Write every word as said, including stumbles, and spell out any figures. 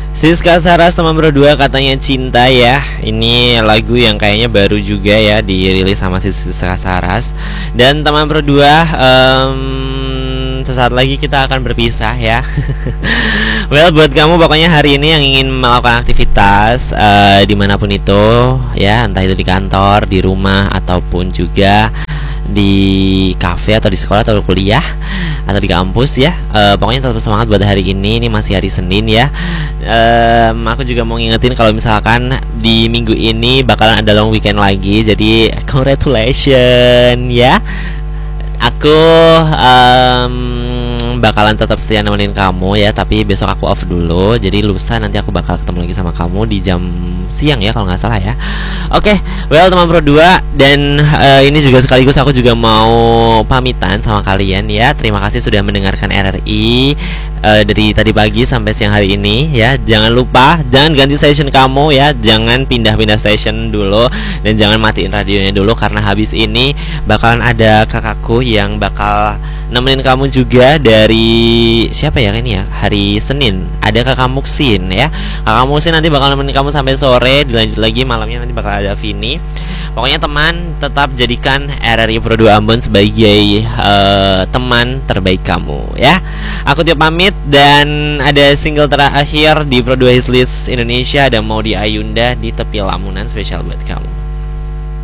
Siska Saras teman berdua katanya cinta ya. Ini lagu yang kayaknya baru juga ya dirilis sama Siska Saras. Dan teman berdua um, sesaat lagi kita akan berpisah ya. Well, buat kamu pokoknya hari ini yang ingin melakukan aktivitas uh, dimanapun itu ya, entah itu di kantor, di rumah, ataupun juga di kafe atau di sekolah atau kuliah atau di kampus ya, uh, pokoknya tetap semangat buat hari ini. Ini masih hari Senin ya. um, Aku juga mau ngingetin kalau misalkan di minggu ini bakalan ada long weekend lagi. Jadi congratulations ya. Aku um, bakalan tetap setia nemenin kamu ya, tapi besok aku off dulu. Jadi lusa nanti aku bakal ketemu lagi sama kamu di jam siang ya kalau nggak salah ya. Oke, okay, well teman Pro dua, dan uh, ini juga sekaligus aku juga mau pamitan sama kalian ya. Terima kasih sudah mendengarkan R R I uh, dari tadi pagi sampai siang hari ini ya. Jangan lupa jangan ganti station kamu ya, jangan pindah-pindah station dulu, dan jangan matiin radionya dulu karena habis ini bakalan ada kakakku yang bakal nemenin kamu juga dari siapa ya ini ya, hari Senin ada kakak Muksin ya. Kakak Muksin nanti bakal nemenin kamu sampai sore, dilanjut lagi malamnya nanti bakal ada Vini. Pokoknya teman, tetap jadikan R R I Pro dua Ambon sebagai uh, teman terbaik kamu ya. Aku Tio pamit, dan ada single terakhir di Pro dua Hits List Indonesia, ada Maudy Ayunda di Tepi Lamunan, spesial buat kamu.